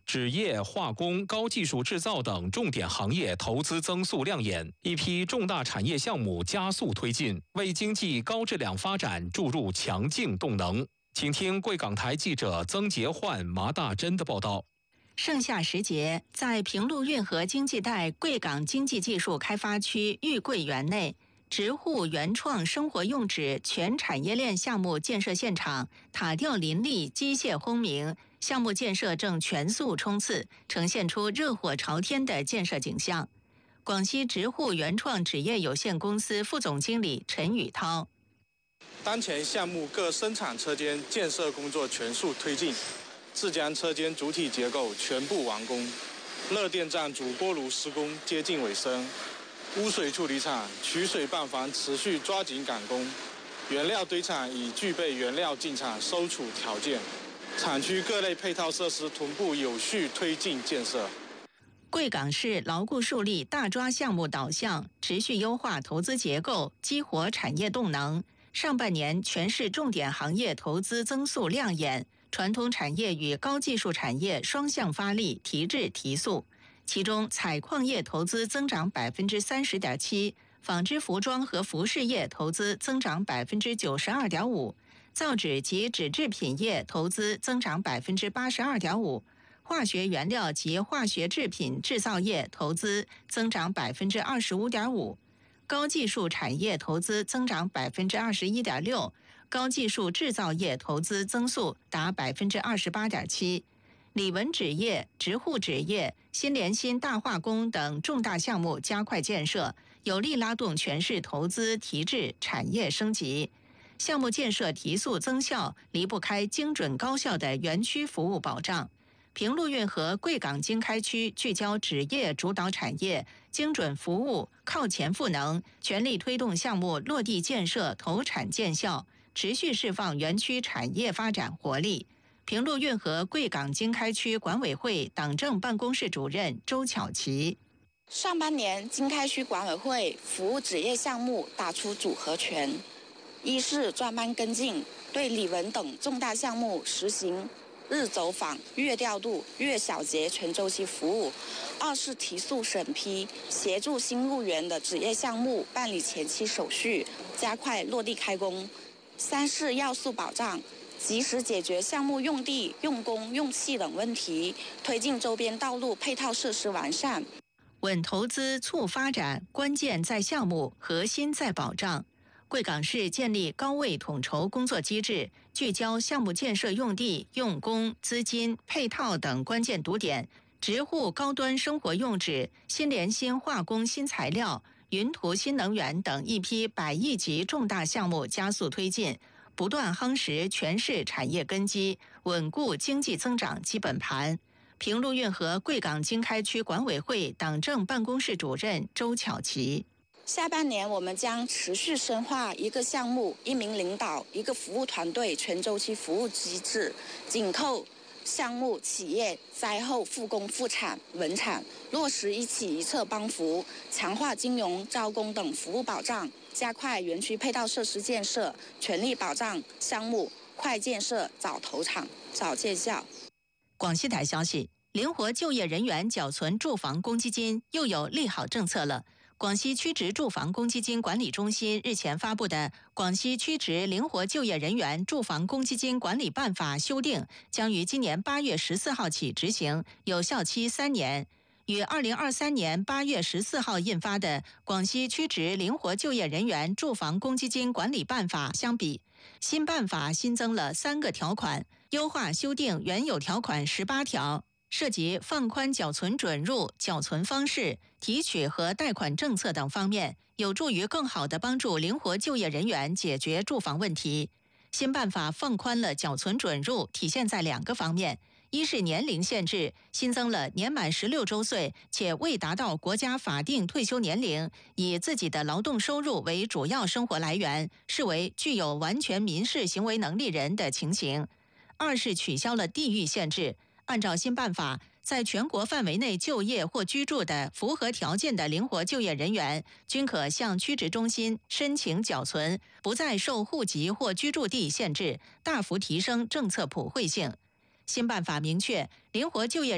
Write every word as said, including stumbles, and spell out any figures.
纸业、化工、高技术制造等重点行业投资增速亮眼，一批重大产业项目加速推进，为经济高质量发展注入强劲动能。请听贵港台记者曾杰焕、麻大珍的报道。 盛夏时节，在平陆运河经济带贵港经济技术开发区玉桂园内，植护原创生活用纸全产业链项目建设现场塔吊林立，机械轰鸣，项目建设正全速冲刺，呈现出热火朝天的建设景象。广西植护原创纸业有限公司副总经理陈宇涛： 当前项目各生产车间建设工作全速推进，自将车间主体结构全部完工，热电站主锅炉施工接近尾声，污水处理厂取水办房持续抓紧赶工，原料堆场已具备原料进场收储条件，厂区各类配套设施同步有序推进建设。 贵港市牢固树立大抓项目导向，持续优化投资结构，激活产业动能。上半年全市重点行业投资增速亮眼，传统产业与高技术产业双向发力，提质提速。其中，采矿业投资增长百分之三十点七，纺织服装和服饰业投资增长百分之九十二点五，造纸及纸制品业投资增长百分之八十二点五，化学原料及化学制品制造业投资增长百分之二十五点五。高技术产业投资增长百分之二十一点六，高技术制造业投资增速达百分之二十八点七。理文纸业、植护纸业、新联新大化工等重大项目加快建设，有力拉动全市投资提质、产业升级。项目建设提速增效，离不开精准高效的园区服务保障。平陆运河贵港经开区聚焦纸业主导产业，精准服务，靠前赋能，全力推动项目落地建设、投产见效，持续释放园区产业发展活力。平陆运河贵港经开区管委会党政办公室主任周巧琪： 上半年经开区管委会服务纸业项目打出组合拳，一是专班跟进，对理文等重大项目实行日走访、月调度、月小结全周期服务；二是提速审批，协助新入园的纸业项目办理前期手续，加快落地开工；三是要素保障，及时解决项目用地、用工、用气等问题，推进周边道路配套设施完善。 稳投资促发展，关键在项目，核心在保障。贵港市建立高位统筹工作机制，聚焦项目建设用地、用工、资金、配套等关键堵点，植护高端生活用纸、新联新化工新材料、云图新能源等一批百亿级重大项目加速推进，不断夯实全市产业根基，稳固经济增长基本盘。平陆运河贵港经开区管委会党政办公室主任周巧琪： 下半年我们将持续深化一个项目、一名领导、一个服务团队全周期服务机制，紧扣项目、企业灾后复工复产、稳产，落实一起一策帮扶，强化金融、招工等服务保障，加快园区配套设施建设，全力保障项目快建设、早投产、早见效。 广西台消息，灵活就业人员缴存住房公积金又有利好政策了。广西区直住房公积金管理中心日前发布的《广西区直灵活就业人员住房公积金管理办法》修订，将于今年八月十四号起执行，有效期三年。与二零二三年八月十四号印发的《广西区直灵活就业人员住房公积金管理办法》相比，新办法新增了三个条款，优化修订原有条款十八条。涉及放宽缴存准入、缴存方式、提取和贷款政策等方面，有助于更好地帮助灵活就业人员解决住房问题。新办法放宽了缴存准入，体现在两个方面：一是年龄限制，新增了年满十六周岁且未达到国家法定退休年龄，以自己的劳动收入为主要生活来源，视为具有完全民事行为能力人的情形；二是取消了地域限制。按照新办法，在全国范围内就业或居住的符合条件的灵活就业人员，均可向区直中心申请缴存，不再受户籍或居住地限制，大幅提升政策普惠性。新办法明确，灵活就业